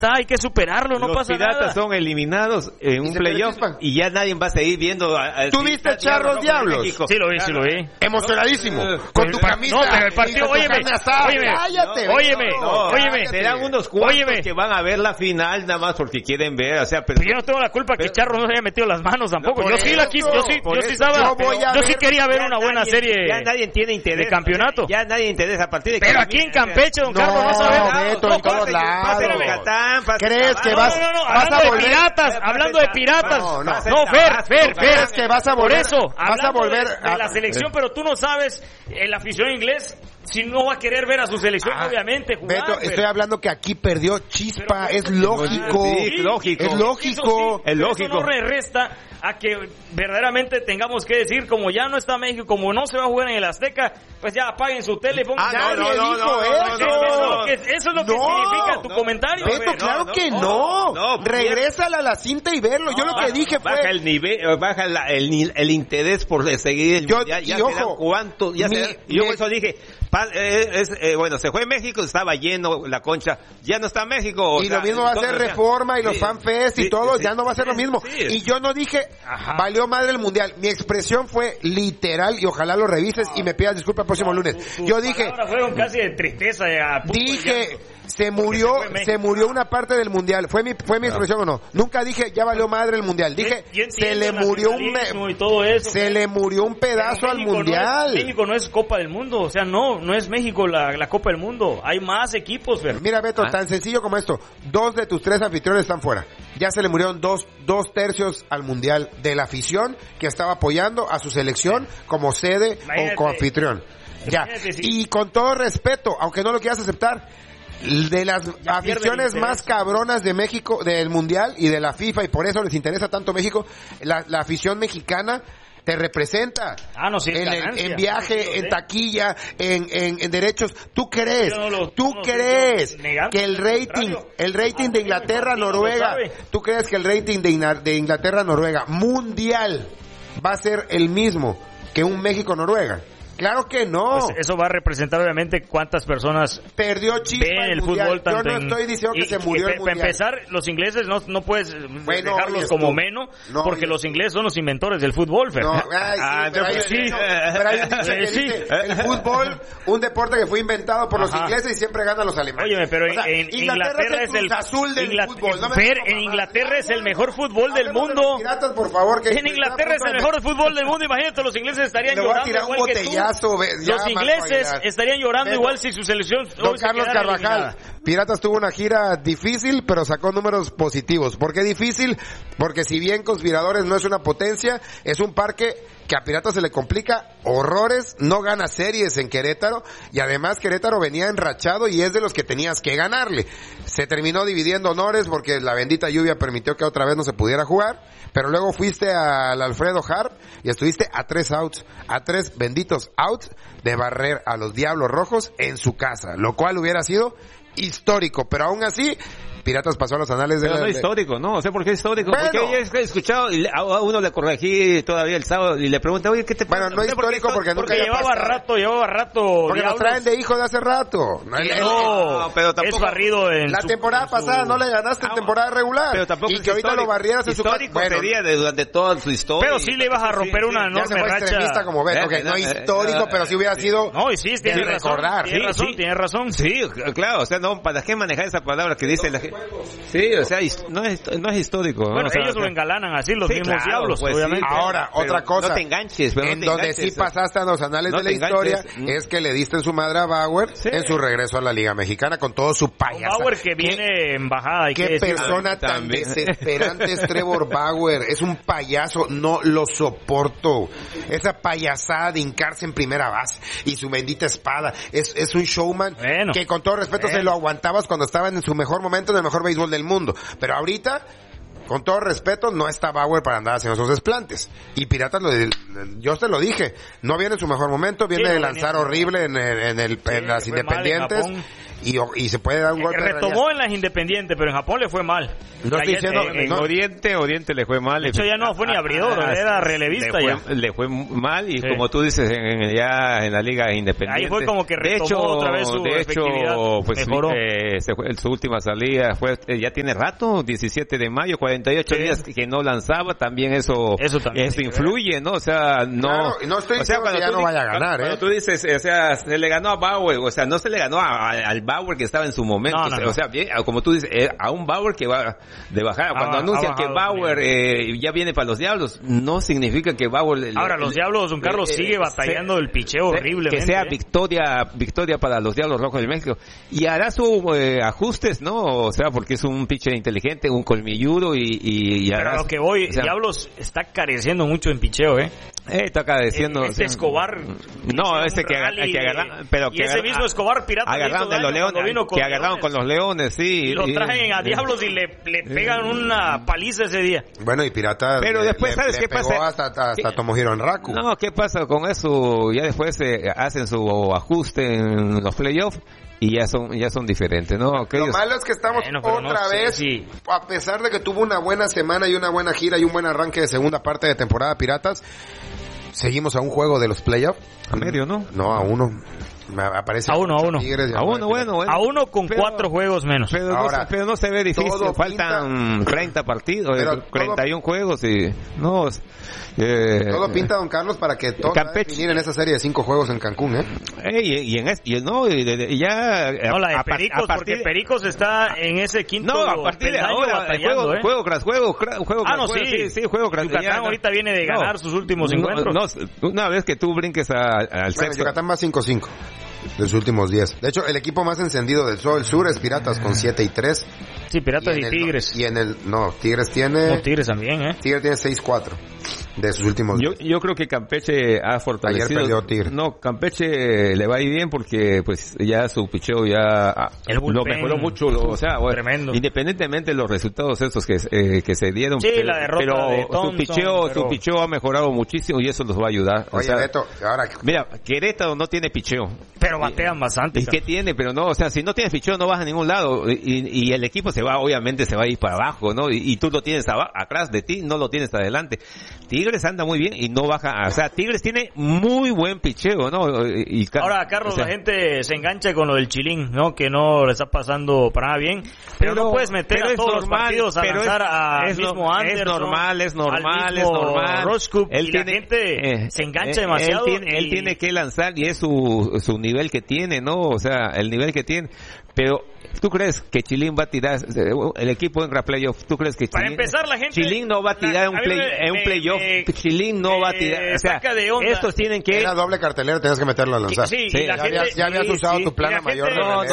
está, hay que superarlo, no pasa nada. Los Piratas son eliminados en un playoff y ya nadie va a seguir viendo. ¿Tú viste Charros Diablos? Sí lo vi. Emocionadísimo. Con tu camisa. No, pero el partido, óyeme. Serán unos cuantos que van a ver la final nada más porque quieren ver, o sea, pero yo no tengo la culpa que Charros no se haya metido las manos tampoco. Yo sí quería ver una buena serie. Ya nadie tiene interés de campeonato. Ya nadie interesa a partir de pero aquí en Campeche, don Carlos, vas a ver. En todos lados. ¿Crees que vas a volver? Hablando de piratas. No, Fer. ¿Crees que vas a volver? Por eso, vas a volver de la selección, pero tú no sabes el aficionado inglés si no va a querer ver a su selección, obviamente, jugar. Beto, estoy hablando que aquí perdió chispa, es lógico. Es lógico. Eso no resta a que verdaderamente tengamos que decir, como ya no está México, como no se va a jugar en el Azteca, pues ya apaguen su tele y pongan... Eso es lo que significa tu comentario. Beto, claro que no. Regrésala a la cinta y verlo. Yo lo que dije fue... Baja el nivel, baja el interés por seguir el mundial. Ya se dan cuánto... Yo por eso dije... bueno, se fue México, estaba lleno la concha, ya no está México. Y lo mismo va a ser Reforma y los FanFest y todo, ya no va a ser lo mismo. Y yo no dije, valió madre el mundial. Mi expresión fue literal y ojalá lo revises y me pidas disculpas el próximo lunes. Yo dije... Ahora fueron casi de tristeza. Dije... Se murió una parte del mundial. ¿Fue mi expresión o no? Nunca dije ya valió madre el mundial. Dije se le murió un pedazo al mundial. México no es Copa del Mundo, o sea, no es México la Copa del Mundo. Hay más equipos, Fer. Mira, Beto, tan sencillo como esto. 2 de tus 3 anfitriones están fuera. Ya se le murieron 2/3 al mundial de la afición que estaba apoyando a su selección como sede o coanfitrión. Ya. Y con todo respeto, aunque no lo quieras aceptar, de las aficiones más cabronas de México, del mundial y de la FIFA, y por eso les interesa tanto México, la afición mexicana te representa en viaje, en taquilla, en derechos. ¿Tú crees que el rating de Inglaterra-Noruega, tú crees que el rating de Inglaterra-Noruega mundial va a ser el mismo que un México-Noruega? Claro que no. Pues eso va a representar obviamente cuántas personas perdió chispa ven el fútbol tanto. Yo no estoy diciendo que se murió el mundial. Para empezar, los ingleses no puedes dejarlos como menos, porque los ingleses son los inventores del fútbol, Fer. Pero hay un dicho que dice, el fútbol, un deporte que fue inventado por los ingleses y siempre ganan los alemanes. Óyeme, pero en Inglaterra es el azul del fútbol. Fer, en Inglaterra es el mejor fútbol del mundo. Piratas, por favor, en Inglaterra es el mejor fútbol del mundo. Imagínate, los ingleses estarían llorando igual que tú. Los ingleses estarían llorando igual si su selección... Don Carlos Carvajal, Piratas tuvo una gira difícil, pero sacó números positivos. ¿Por qué difícil? Porque si bien Conspiradores no es una potencia, es un parque que a Piratas se le complica horrores, no gana series en Querétaro, y además Querétaro venía enrachado y es de los que tenías que ganarle. Se terminó dividiendo honores porque la bendita lluvia permitió que otra vez no se pudiera jugar, pero luego fuiste al Alfredo Harp y estuviste a 3 outs, a 3 benditos outs de barrer a los Diablos Rojos en su casa, lo cual hubiera sido histórico, pero aún así Piratas pasó a los anales de no histórico, ¿no? O sea, ¿por qué histórico? Bueno, porque he escuchado, y a uno le corregí todavía el sábado y le pregunté, oye, ¿qué te pasa? Bueno, no histórico porque nunca llevaba rato. Porque nos traen de hijo de hace rato. No, pero tampoco. Es barrido en la temporada pasada no le ganaste en temporada regular. Pero tampoco y que ahorita lo barrieras en su casa. Bueno, sería durante toda su historia. Pero sí le ibas a romper una enorme racha. Como ves, no histórico, pero sí hubiera sido. No, y sí, tienes razón. Sí, claro, o sea, no, ¿para qué manejar esa palabra que dice la gente? Sí, o sea, no es histórico. Bueno, o sea, ellos lo engalanan así, los mismos Diablos, pues, obviamente. Sí, ahora, otra cosa. No te enganches, pero en donde sí pasaste a los anales de la historia es que le diste en su madre a Bauer en su regreso a la Liga Mexicana con todo su payaso. Bauer que viene en bajada. Qué persona tan desesperante es Trevor Bauer. Es un payaso, no lo soporto. Esa payasada de hincarse en primera base y su bendita espada. Es un showman que con todo respeto se lo aguantabas cuando estaba en su mejor momento, en el mejor béisbol del mundo, pero ahorita, con todo respeto, no está Bauer para andar haciendo esos desplantes. Y Piratas, yo te lo dije, no viene en su mejor momento, viene de lanzar horrible en las Independientes. y se puede dar un golpe. Retomó en las Independientes, pero en Japón le fue mal. No estoy diciendo en Oriente le fue mal. De hecho ya no fue ni abridor, era relevista le fue mal y como tú dices ya en la Liga Independiente. Ahí fue como que retomó otra vez su efectividad. Pues mejoró. Su última salida ya tiene rato, 17 de mayo, 48 días que no lanzaba, también eso influye, ¿no? O sea, no. Claro, no estoy diciendo que ya no vaya a ganar, Cuando tú dices, o sea, se le ganó a Bauer, o sea, no se le ganó al Bauer que estaba en su momento, o sea, bien, como tú dices, a un Bauer que va de bajada. Cuando anuncian que Bauer ya viene para los Diablos, no significa que Bauer... Ahora, los Diablos, don Carlos, sigue batallando el picheo horriblemente. Que sea victoria para los Diablos Rojos de México. Y hará sus ajustes, ¿no? O sea, porque es un pitcher inteligente, un colmilludo y hará... Pero a lo que voy, o sea, Diablos está careciendo mucho en picheo, está careciendo... Escobar... No, ese que agarraron... Y ese mismo Escobar pirata agarraron de los Leones, que agarraron con los Leones, sí. Y lo traen a Diablos y le pegan una paliza ese día. Bueno, y Pirata pero después, ¿sabes qué pasa? Hasta Tomohiro Enraku. No, ¿qué pasa con eso? Ya después hacen su ajuste en los playoffs y ya son diferentes, ¿no? Lo malo es que estamos otra vez, a pesar de que tuvo una buena semana y una buena gira y un buen arranque de segunda parte de temporada Piratas, seguimos a un juego de los playoffs. A medio, ¿no? No, a uno. Aparece a uno. Bueno. A uno con 4 juegos menos. Pero no se ve difícil. Faltan 30 partidos, 31 juegos y no. Todo pinta, don Carlos, para que todo definir en esa serie de 5 juegos en Cancún, la de Pericos, porque Pericos está en ese quinto. No, a partir de ahora, juego tras juego. Sí, juego tras juego. Yucatán ahorita viene de ganar sus últimos encuentros. Una vez que tú brinques al sexto. Yucatán va 5-5 de sus últimos 10. De hecho, el equipo más encendido del sur es Piratas con 7-3. Sí, Piratas y Tigres. Tigres tiene... No, Tigres también, Tigres tiene 6-4 de sus últimos 10. Yo creo que Campeche ha fortalecido. Ayer perdió Tigres. No, Campeche le va a ir bien porque pues ya su picheo ya lo mejoró mucho. Tremendo. Independientemente de los resultados estos que se dieron. Sí, la derrota de Thompson, su picheo ha mejorado muchísimo y eso nos va a ayudar. Beto, ahora... Mira, Querétaro no tiene picheo. Pero batean bastante. ¿Y qué tiene? Pero no, o sea, si no tienes picheo no vas a ningún lado y el equipo obviamente se va a ir para abajo, ¿no? Y tú lo tienes atrás de ti, no lo tienes adelante. Tigres anda muy bien y no baja, o sea, Tigres tiene muy buen picheo, ¿no? Ahora, Carlos, la gente se engancha con lo del Chilín, ¿no? Que no le está pasando para nada bien, pero no puedes meter a todos los partidos a lanzar al mismo Anderson. Es normal. Roscoe, y la gente se engancha demasiado. Él tiene que lanzar y es su nivel que tiene, ¿no? O sea, el nivel que tiene, pero ¿tú crees que Chilín va a tirar el equipo en playoff? ¿Tú crees que para empezar la gente Chilín no va a tirar un playoff? Chilín no va a tirar, o sea, estos tienen que era doble cartelera, tenías que meterlo a lanzar. Ya habías usado tu plana mayor.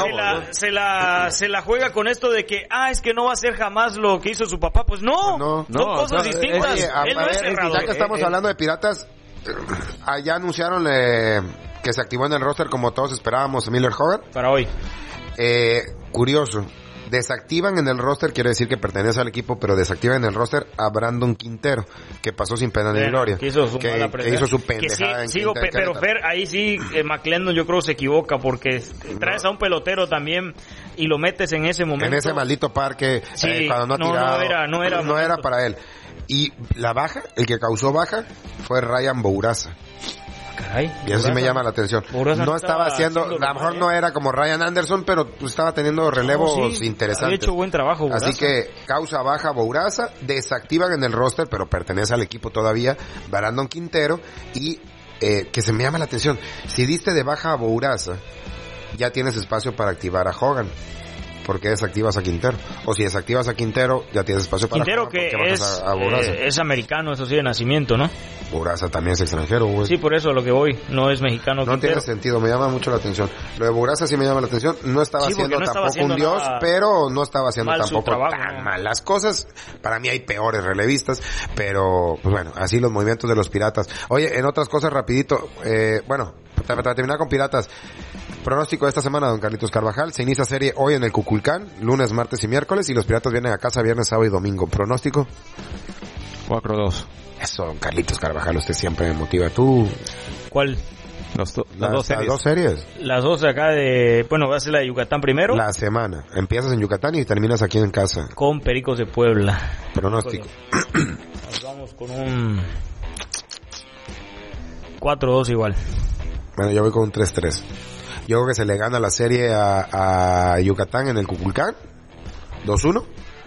Se la juega con esto de que es que no va a ser jamás lo que hizo su papá. Pues son cosas distintas. Él no es cerrador. Ya que estamos hablando de Piratas, allá anunciaron que se activó en el roster como todos esperábamos Miller Hogan para hoy. Curioso, desactivan en el roster, quiere decir que pertenece al equipo, pero desactivan en el roster a Brandon Quintero, que pasó sin pena ni gloria, que hizo su pendejada pero Fer, ahí sí McClendon yo creo se equivoca, porque traes a un pelotero también y lo metes en ese momento, en ese maldito parque, cuando no ha tirado, no era para él. Y la baja, el que causó baja fue Ryan Bourassa. Caray, y eso sí me llama la atención. No estaba haciendo, a lo mejor no era como Ryan Anderson, pero estaba teniendo relevos interesantes. Había hecho buen trabajo Bourassa. Así que causa baja Bourassa, desactivan en el roster, pero pertenece al equipo todavía, Brandon Quintero, y que se me llama la atención, si diste de baja a Bourassa, ya tienes espacio para activar a Hogan. ¿Por qué desactivas a Quintero? O si desactivas a Quintero, ya tienes espacio para Quintero, que es americano, eso sí, de nacimiento, ¿no? Bourassa también es extranjero, güey. Sí, por eso lo que voy, no es mexicano. No Quintero. Tiene sentido, me llama mucho la atención. Lo de Bourassa sí me llama la atención. No estaba haciendo tampoco un dios, pero no estaba haciendo tampoco tan mal las cosas. Para mí hay peores relevistas, pero pues bueno, así los movimientos de los Piratas. Oye, en otras cosas rapidito, para terminar con Piratas, pronóstico de esta semana, don Carlitos Carvajal. Se inicia serie hoy en el Cuculcán, lunes, martes y miércoles, y los Piratas vienen a casa viernes, sábado y domingo. ¿Pronóstico? 4-2. Eso, don Carlitos Carvajal, usted siempre me motiva. ¿Tú? ¿Cuál? Las dos series. Las dos acá va a ser la de Yucatán primero. La semana. Empiezas en Yucatán y terminas aquí en casa. Con Pericos de Puebla. Pronóstico. Nos vamos con un 4-2 igual. Bueno, yo voy con un 3-3. Yo creo que se le gana la serie a Yucatán en el Cuculcán. 2-1.